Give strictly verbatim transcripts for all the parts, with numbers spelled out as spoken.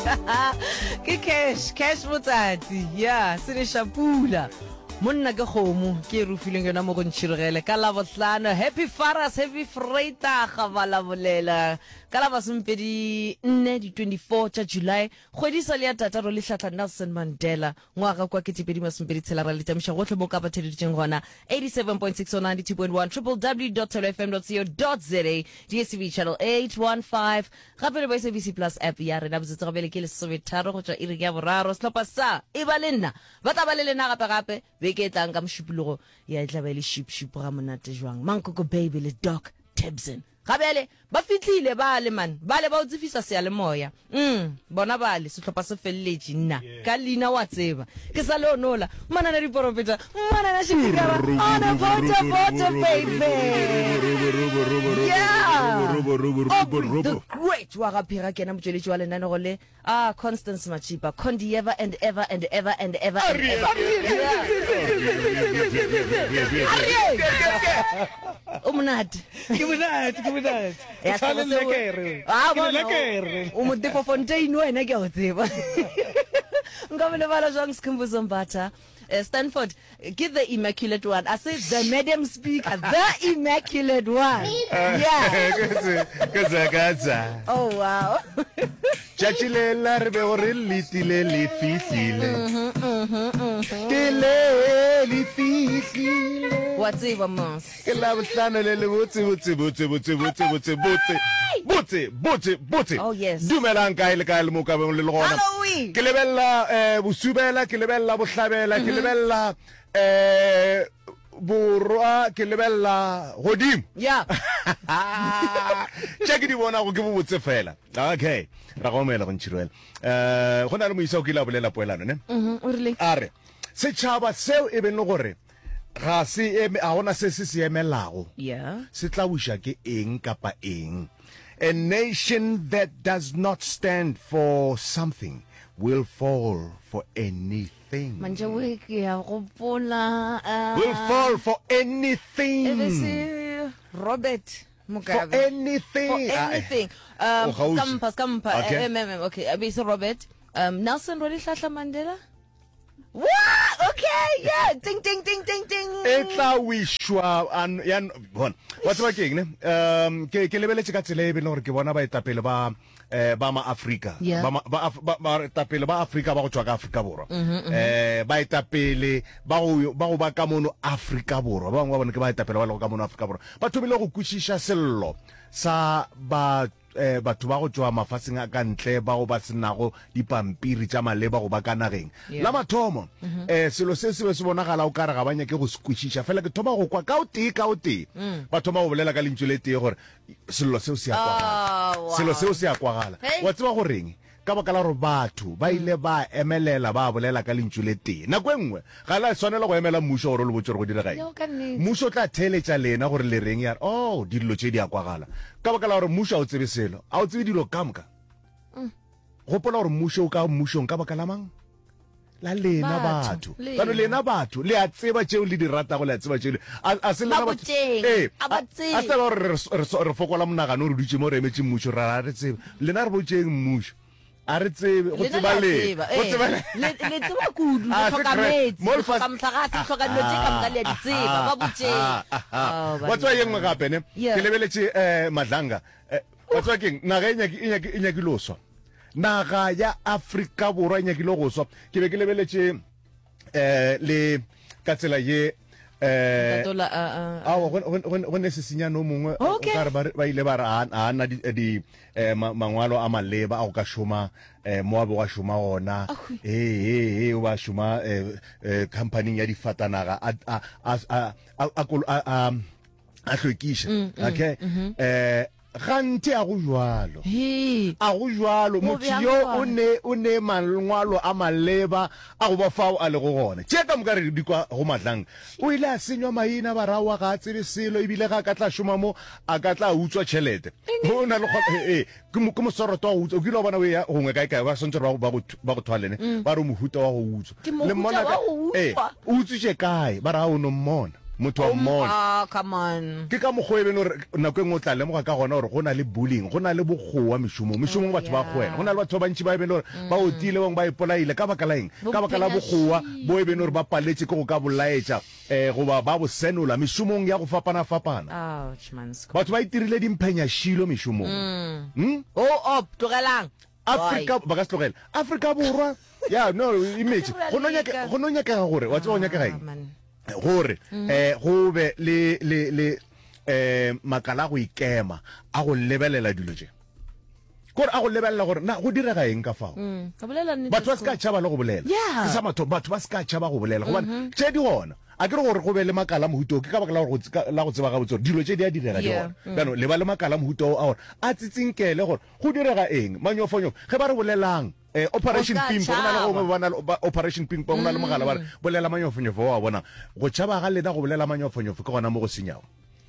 Ke cash, cash motsatsi. Yeah, se le shapula. Monna ke khomo ke rufileng yona mo go ntshirogele ka la botlano. Happy Fathers, happy Freitag ga bala bolela ka la basompedi nne di twenty-four tsa July kgwedi sa le ya tataro le hlatla Nelson Mandela ngwaga kwa ke tipedi masompedi tshela ra le tamisha gotlhe mo ka batheditseng gona eighty-seven point six or ninety-two point one w w w dot telo f m dot co dot za D S T V channel eight one five gape le ba S A B C Plus app ya rena botse go bele ke le sevetharo go tswa iri ya boraro slapa sa e ba le nna ba tla ba le lena gape gape be ke tlang ka mshupulugo ya itla ba le ship ship ga monate jwang Mankoko baby le Doc Tebson gabele ba fitlile ba le man ba le ba utsifisa se ya le moya mm bona ba le setlhopha se felletše nna ka lina wa tseba ke sa le onola mana na diporopeta mana na shikara ona vota vota baby yeah the great wa ga phira kena motšweletši wa lenane go le ah Constance Machipa Condi ever and ever and ever and ever and ever o monate ke monate ke monate ya sa le lekere ah ke lekere o mo defo fontaine wena ke o tseba nka bele bala jang Skhumbuzo Mbatha uh, Stanford give the immaculate one I say the madam speaker the immaculate one yeah kaza kaza oh wow chachilela re be gore litile le fihlile ke le le fihlile what's even mos ke la botlano le le botse botse botse botse botse botse botse botse botse botse oh yes dumelang kae le kae le mo ka beng le le gona Halloween ke lebella eh bosubela ke lebella bohlabela ke lebella eh borwa ke lebella godimo yeah check di bona go ke bo botse fela okay ra go mela go ntshirwela eh go na le moisa o ke la bolela poelano ne mhm o rile are se tshaba seo e beng le gore ga se eme a ona se se se emelago yeah se tla busha ke eng kapa eng a nation that does not stand for something will fall for anything manje we ke ya gopola will fall for anything ebese Robert for Mugabe anything for anything um Oh, skampa skampa Okay. eh, eh, eh, okay ebese Robert um Nelson Rolihlahla Mandela what okay yeah ding ding ding ding ding etla wishwa an yan bon what's ba keng ne um ke ke lebeletse ka tsela e be le gore ke bona ba etapele ba eh ba ma Africa Yeah. ba ma- ba ba- ba etapele ba Africa ba go tswa ka Africa borwa eh ba etapele ba go ba go ba ka mono Africa borwa ba ngwa bona ke ba etapele ba le go ka mono Africa borwa ba thobile go kwishisha sello sa ba eh batho ba go tswa mafatsheng a ka ntle ba go ba senago dipampiri tša maleba go ba ka nageng Yeah. la mathomo eh selo se se se bonagala o ka re ga banya ke go squishisha fela ke thoma go kwa ka o tee ka o tee ba thoma go bolela ka lentswe le tee gore selo seo se ya Oh, kwagala wow. selo seo se ya kwagala Hey. wa tseba goreng ka baka la gore batho ba ile ba emelela ba bolela ka lentswe le tee nako e nngwe ga la tshwanela go emela mmušo gore o le botse gore go dira gae Yo, ka nnete. mmušo o tla theeletša lena gore le reng ya re oh dilo tše di a kwagala ka baka la gore mmušo a o tsebe selo a o tsebe dilo kamka gopola gore mmušo o ka mmušong ka baka la mang la lena Batho, batho lena. kano lena batho le a tseba tšeo le di ratago le a tseba tšeo le- a a se lena Ba batho- boteng, Eh, a ba a- tsebe. a tseba gore re- re re fokola monagano re dutse mo re emetse mmušo ra re tsebe lena re botšeng mmušo a re tsebe go Lena tseba la le tseba, go eh. tseba le Le- le tseba kudu, le Ah, tlhoka se correct. metsi, Mo le lefatshe- tlhoka motlakase, le tlhoka dilo tse ka moka le a di tseba, ba boteng. Oh, wa tswa banna. ye nngwe gape ne Yeah. ke lebeletse um madlanga eh, wa tswa keng naga e nyaki- e nyaki- e nyakile go swa naga ya Afrika borwa e nyakile go swa ke be ke lebeletse um le ka tsela ye eh Tatola, ah, ah, awa go ne se senyane o mongwe o Okay. ka re ba re- ba ile ba re a a na di di, eh, ma- mangwalo a maleba a go ka šoma eh mo a be wa šoma gona Ahui. eh eh o ba šoma eh eh, company ya difatanaga a a a a a- a kolo- a a a hlwekiša okay eh gante a go jwalo He. a go jwalo Mo motho bjang yo gona? o ne o ne mangwalo a maleba a go ba fao a le go gona tše ka moka re di kwa go Madlanga o ile a senywa maina barawa ga a tsebe selo ebile ga a ka tla šoma mo a ka tla utswa tšhelete o na le kgona- eh, eh, ke mo- ke mosoroto wa go utswa o kile wa bona o ya gongwe kae kae ba swantse ba go- ba go th- ba go thwalene ba re mohuta wa go utswa Ke mohuta Le mmona wa ka- go utswa? eh, o utswitše kae ba re ga o no mmona motho wa mmona ah come on ke ka mogwe beno re nako engwe tla lemoga ka gona gore go na le bullying go na le bogoa mešomong mešomong batho ba goela go na le batho ba bantši ba e beno gore ba otile bangwe ba ipolaile ka baka la eng ka baka la bogoa bo e beno gore ba paletse ke go ka bolaetša um goba ba bo senola mešomong ya go fapana-fapana ouch man batho ba itirile dimphenya shilo mešomong mm. oh op tlogelang Africa ba ka se tlogela Africa borwa ya no image go no nyaka go no nyaka gore wa tswa nyaka gaeng gore eh go be le le le eh makala go ikema a go lebelela dilo tse gore a go lebelela gore na go dira gaeng ka fao batho ba se ka tšhaba le go bolela ke sa matho batho ba se ka tšhaba go bolela gobane tše di gona a kere gore go be le makala mohuto ke ka baka la go tseba ga botsore dilo tše di a direga di gona bjano le ba le makala mohuto a gore a tsitsinkele gore go direga eng manyofonyofo ge ba re bolelang eh operation pimp go na le go bona operation pimp go na le mogala ba re bolela manyofonyofo wa bona go tšhaba ga lena go bolela manyofonyofo ke gona mo go senyago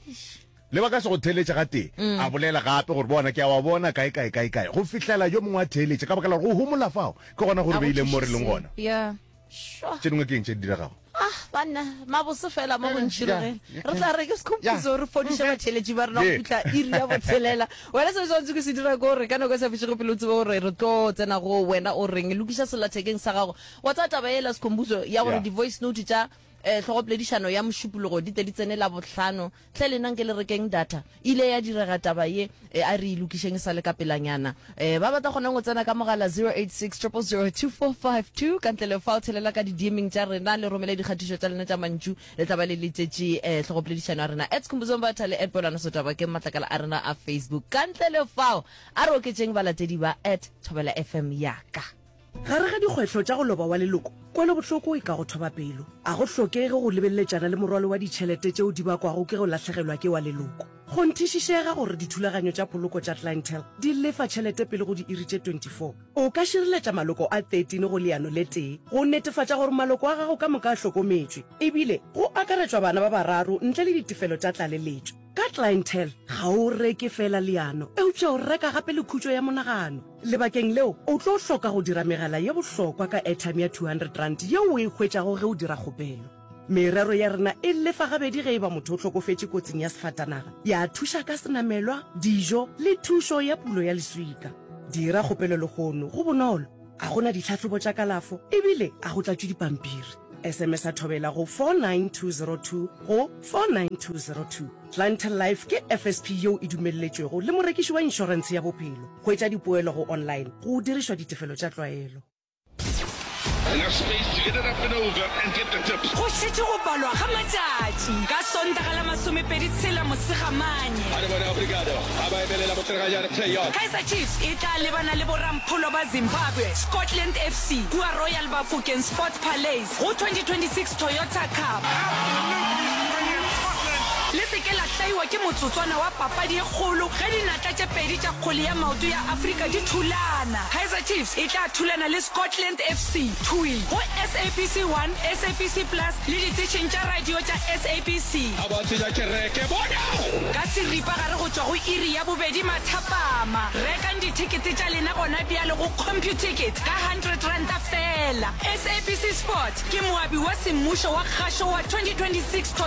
le ba ka se go theletša ga teng a bolela gape gore bona ke a wa bona kae kae kae kae go fihlela yo mongwe a theletša ka baka la gore go homola fao ke gona gore beile mo re leng gona yeah tše dingwe ke eng tše di diragago ah bana mabose fela mo go ntšhirogela re tla re ke sekhompiso re fodiša batšheletši ba rena go fitlha iri ya botshelela wena se tshwanetse ke se dira ko gore ka nako e sa fišego pele o tsebe gore re tlo tsena go wena o reng lokiša selathekeng sa gago wa tsa taba ela sekhompiso ya gore di-voice note tša eh tlhogopoledišano ya mošupologo di tle di tsenela botlhano tle le nang ke le rekeng data ile ya direga taba ye a re ilokišeng sa le ka pelanyana eh ba batla gona go tsena ka mogala zero eight six zero zero zero two four five two ka ntle le fa o thelela ka di-dming tša rena le romele dikgatišo tša lena tša mantšu le taba le letšetše um tlhogopoledišano ya rena at sekhompiso mbatha le at bolana sotaba ke matlakala a rena a Facebook ka ntle le fao a re oketšeng balatedi ba at thobela f m yaka gare ga dikgwetlho tša go loba wa leloko kwelo bohloko e ka go thoba pelo a go hlokege go lebelletšana le morwalo wa ditšhelete tšeo di bakwago ke go lahlegelwa ke wa leloko go nthišišega gore dithulaganyo tša poloko tša clientele di lefa tšhelete pele go di iri tše twenty-four o ka šireletša maloko a thirteen go leano le tee go netefatša gore maloko a gago ka moka a hlokometšwe ebile go akaretšwa bana ba bararo ntle le ditefelo tša tlaleletšo ka clientele ga o reke fela leano eupša o reka gape le khutšo ya monagano lebakeng leo o tlo hloka go dira megala ye bohlokwa ka airtime ya two hundred rand yeo o e hwetšago ge o dira kgopelo merero ya rena e lefa gabedi ge e ba motho o hlokofetše kotsing ya sefatanaga ya thuša ka senamelwa dijo le thušo ya pulo ya leswika dira kgopelo legono go bonolo a gona ditlhatlhobo tša kalafo ebile a go tlatšwe dipampiri sms a thobela go four nine two zero two go four nine two zero two clientele life ke F S P yeo e dumelletšwego le morekiši wa inšorense ya bophelo go etša dipoelo go online go dirišwa ditefelo tša tlwaelo Enough space to get it up and over and get the tips. Go šetše go balwa ga matšatši ka sontaga la masomepedi tshela mosegamane Adebona obrigado. Abaebelela motsheganyana play on. Kaizer Chiefs e tla lebana le borampholo ba Zimbabwe Scotland F C kua Royal Bafokeng Sports Palace go twenty twenty-six Toyota Cup. Le se ke la hlaiwa ke motsotswana wa papadi e kgolo ge dinatla tše pedi tša kgole ya maoto ya Afrika di thulana. Kaizer Chiefs e tla thulana le Scotland F C Tui go S A B C one, S A B C Plus le ditšheng tša radio tša S A B C. Abatsenya kereke bona. Ka seripa gare go tšwa go iri ya bobedi mathapama. Rekang ditikete tša lena gona bjale go CompuTicket ka hundred rand fela. S A B C Sport ke moabi wa semmušo wa kgašo wa twenty twenty-six